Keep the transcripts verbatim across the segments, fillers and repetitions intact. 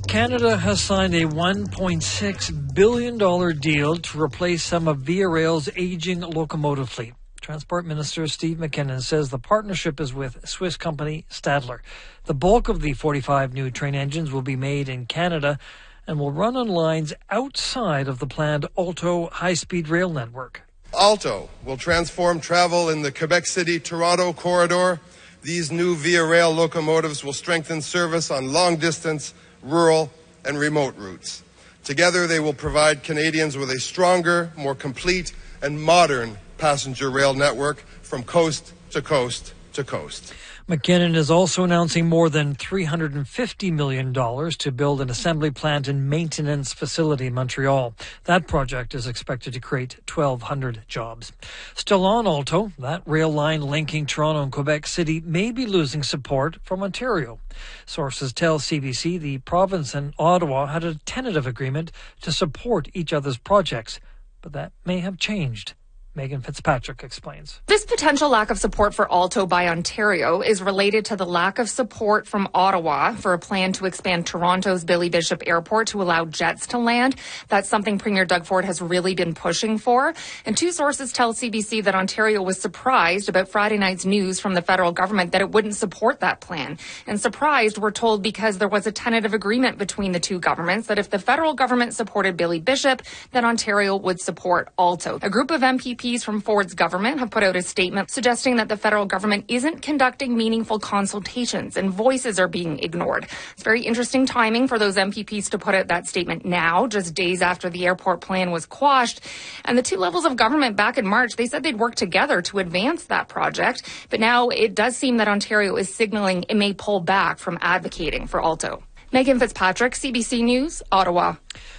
Canada has signed a one point six billion dollars deal to replace some of Via Rail's aging locomotive fleet. Transport Minister Steve McKinnon says the partnership is with Swiss company Stadler. The bulk of the forty-five new train engines will be made in Canada and will run on lines outside of the planned Alto high-speed rail network. Alto will transform travel in the Quebec City-Toronto corridor. These new Via Rail locomotives will strengthen service on long-distance, rural, and remote routes. Together, they will provide Canadians with a stronger, more complete, and modern passenger rail network from coast to coast to coast. McKinnon is also announcing more than three hundred fifty million dollars to build an assembly plant and maintenance facility in Montreal. That project is expected to create twelve hundred jobs. Still on Alto, that rail line linking Toronto and Quebec City may be losing support from Ontario. Sources tell C B C the province and Ottawa had a tentative agreement to support each other's projects, but that may have changed. Megan Fitzpatrick explains. This potential lack of support for Alto by Ontario is related to the lack of support from Ottawa for a plan to expand Toronto's Billy Bishop Airport to allow jets to land. That's something Premier Doug Ford has really been pushing for. And two sources tell C B C that Ontario was surprised about Friday night's news from the federal government that it wouldn't support that plan. And surprised, we're told, because there was a tentative agreement between the two governments that if the federal government supported Billy Bishop, then Ontario would support Alto. A group of M P Ps from Ford's government have put out a statement suggesting that the federal government isn't conducting meaningful consultations and voices are being ignored. It's very interesting timing for those M P Ps to put out that statement now, just days after the airport plan was quashed. And the two levels of government back in March, they said they'd work together to advance that project. But now it does seem that Ontario is signaling it may pull back from advocating for Alto. Megan Fitzpatrick, C B C News, Ottawa.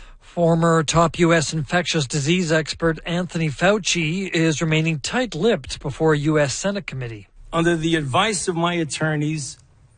Former top U S infectious disease expert Anthony Fauci is remaining tight-lipped before a U S Senate committee. Under the advice of my attorneys,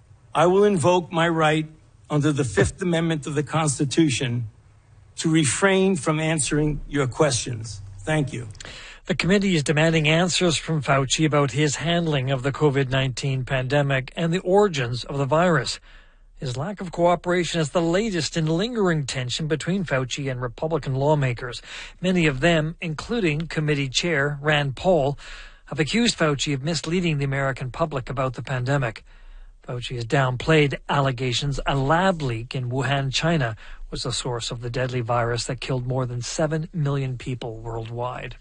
I will invoke my right under the Fifth Amendment of the Constitution to refrain from answering your questions. Thank you. The committee is demanding answers from Fauci about his handling of the COVID nineteen pandemic and the origins of the virus. His lack of cooperation is the latest in lingering tension between Fauci and Republican lawmakers. Many of them, including committee chair Rand Paul, have accused Fauci of misleading the American public about the pandemic. Fauci has downplayed allegations a lab leak in Wuhan, China, was the source of the deadly virus that killed more than seven million people worldwide.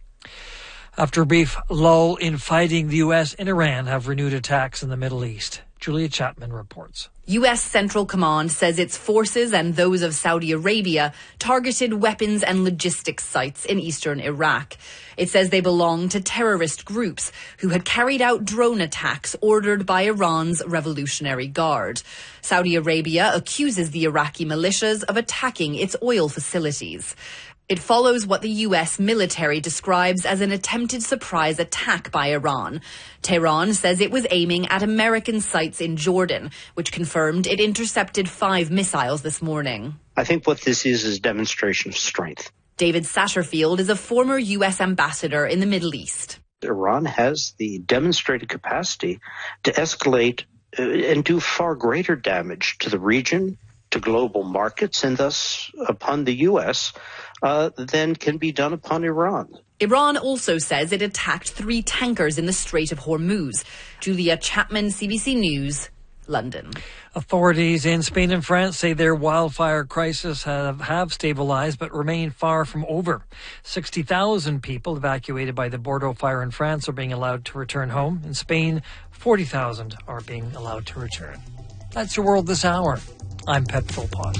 After a brief lull in fighting, the U S and Iran have renewed attacks in the Middle East. Julia Chapman reports. U S Central Command says its forces and those of Saudi Arabia targeted weapons and logistics sites in eastern Iraq. It says they belong to terrorist groups who had carried out drone attacks ordered by Iran's Revolutionary Guard. Saudi Arabia accuses the Iraqi militias of attacking its oil facilities. It follows what the U S military describes as an attempted surprise attack by Iran. Tehran says it was aiming at American sites in Jordan, which confirmed it intercepted five missiles this morning. I think what this is is a demonstration of strength. David Satterfield is a former U S ambassador in the Middle East. Iran has the demonstrated capacity to escalate uh, and do far greater damage to the region, to global markets, and thus upon the U S uh, than can be done upon Iran. Iran also says it attacked three tankers in the Strait of Hormuz. Julia Chapman, C B C News, London. Authorities in Spain and France say their wildfire crisis have, have stabilized but remain far from over. sixty thousand people evacuated by the Bordeaux fire in France are being allowed to return home. In Spain, forty thousand are being allowed to return. That's your world this hour. I'm Pet Philpott.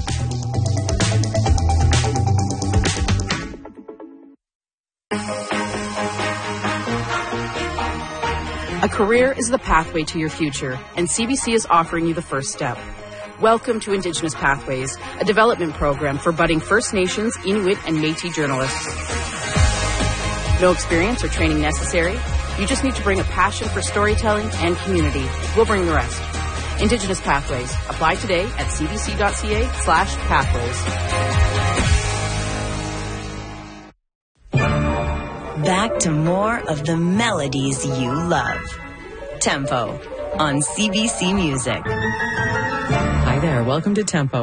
A career is the pathway to your future, and C B C is offering you the first step. Welcome to Indigenous Pathways, a development program for budding First Nations, Inuit, and Métis journalists. No experience or training necessary. You just need to bring a passion for storytelling and community. We'll bring the rest. Indigenous Pathways. Apply today at cbc.ca slash pathways. Back to more of the melodies you love. Tempo on C B C Music. Hi there. Welcome to Tempo.